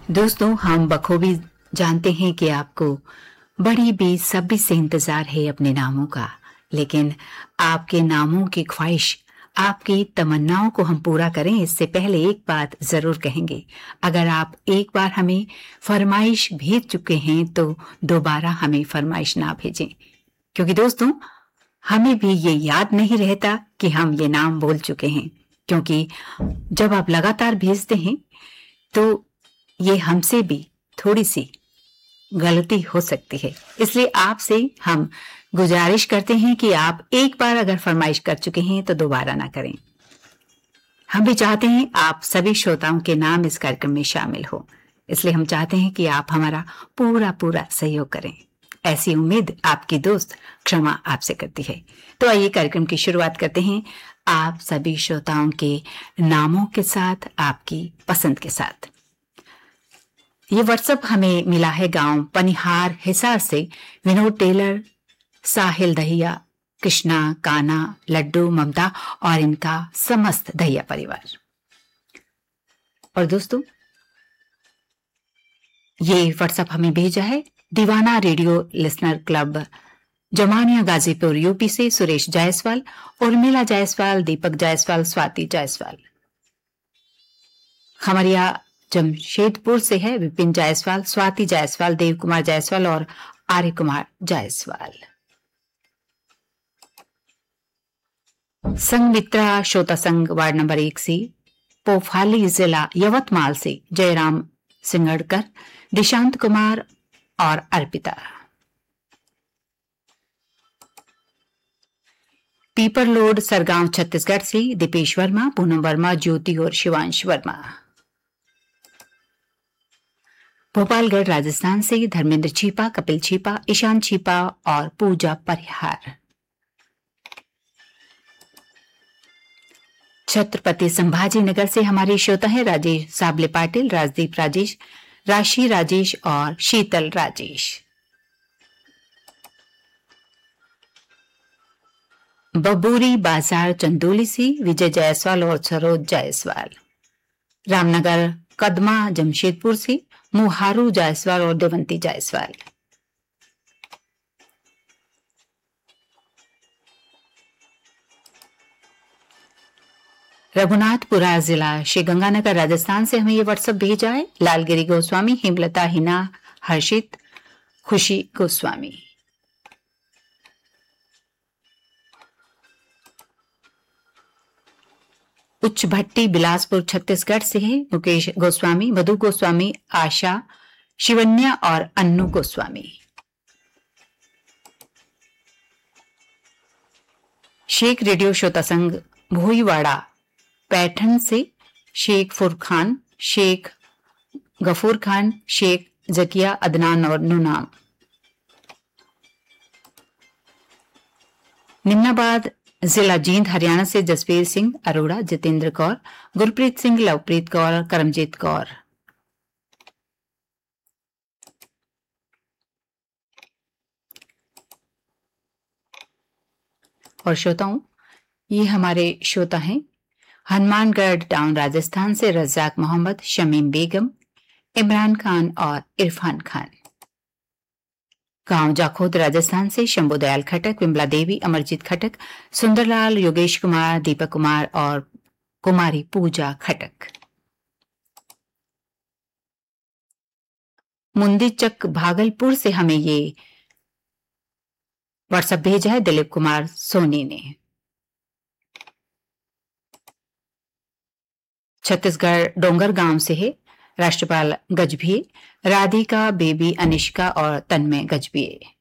दोस्तों, हम बखूबी जानते हैं कि आपको बड़ी बेसब्री से इंतजार है अपने नामों का, लेकिन आपके नामों की ख्वाहिश, आपकी तमन्नाओं को हम पूरा करें इससे पहले एक बात जरूर कहेंगे। अगर आप एक बार हमें फरमाइश भेज चुके हैं तो दोबारा हमें फरमाइश ना भेजें, क्योंकि दोस्तों हमें भी ये याद नहीं रहता कि हम ये नाम बोल चुके हैं। क्योंकि जब आप लगातार भेजते हैं तो ये हमसे भी थोड़ी सी गलती हो सकती है, इसलिए आपसे हम गुजारिश करते हैं कि आप एक बार अगर फरमाइश कर चुके हैं तो दोबारा ना करें। हम भी चाहते हैं आप सभी श्रोताओं के नाम इस कार्यक्रम में शामिल हो, इसलिए हम चाहते हैं कि आप हमारा पूरा सहयोग करें। ऐसी उम्मीद आपकी दोस्त क्षमा आपसे करती है। तो आइए कार्यक्रम की शुरुआत करते हैं आप सभी श्रोताओं के नामों के साथ, आपकी पसंद के साथ। ये व्हाट्सएप हमें मिला है गांव पनिहार हिसार से विनोद टेलर, साहिल दहिया, कृष्णा, काना, लड्डू, ममता और इनका समस्त दहिया परिवार। और दोस्तों ये व्हाट्सएप हमें भेजा है दीवाना radio listener club Zamania Ghazipur UP से सुरेश जायसवाल, उर्मिला जायसवाल, दीपक जायसवाल, स्वाति जायसवाल। खमरिया जमशेदपुर से है विपिन जायसवाल, स्वाति जायसवाल, देव कुमार जायसवाल और आर्य कुमार जायसवाल। संघ मित्रा श्रोता संघ वार्ड नंबर 1 से पोफाली जिला यवतमाल से जयराम सिंगड़कर, दिशांत कुमार और अर्पिता। पीपर लोड सरगांव छत्तीसगढ़ से दीपेश वर्मा, पूनम वर्मा, ज्योति और शिवांश वर्मा। भोपालगढ़ राजस्थान से धर्मेंद्र छीपा, कपिल छीपा, ईशान छीपा और पूजा परिहार। छत्रपति संभाजी नगर से हमारे श्रोता है राजेश साबले पाटिल, राजदीप राजेश, राशि राजेश और शीतल राजेश। बबूरी बाजार चंदोली से विजय जायसवाल और सरोज जायसवाल। रामनगर कदमा जमशेदपुर से मुहारू जायसवाल और देवंती जायसवाल। रघुनाथपुरा जिला श्रीगंगानगर राजस्थान से हमें ये व्हाट्सएप भेजा है लालगिरी गोस्वामी, हेमलता, हिना, हर्षित, खुशी गोस्वामी। उच्च भट्टी बिलासपुर छत्तीसगढ़ से है मुकेश गोस्वामी, मधु गोस्वामी, आशा, शिवन्या और अन्नू गोस्वामी। शेख रेडियो श्रोता संघ भोईवाड़ा पैठन से शेख फुरखान, शेख गफूर खान, शेख जकिया, अदनान और नुनाम। निम्नाबाद जिला जींद हरियाणा से जसवीर सिंह, अरोड़ा, जितेंद्र कौर, गुरप्रीत सिंह, लवप्रीत कौर, करमजीत कौर। और श्रोताओं ये हमारे श्रोता हैं हनुमानगढ़ टाउन राजस्थान से रजाक मोहम्मद, शमीम बेगम, इमरान खान और इरफान खान। गांव जाखोद राजस्थान से शंभू दयाल खटक, विमला देवी, अमरजीत खटक, सुंदरलाल, योगेश कुमार, दीपक कुमार और कुमारी पूजा खटक। मुंदीचक भागलपुर से हमें ये व्हाट्सएप भेजा है दिलीप कुमार सोनी ने। छत्तीसगढ़ डोंगर गांव से है राष्ट्रपाल गजभिये, राधिका, बेबी, अनिष्का और तन्मय गजभिये।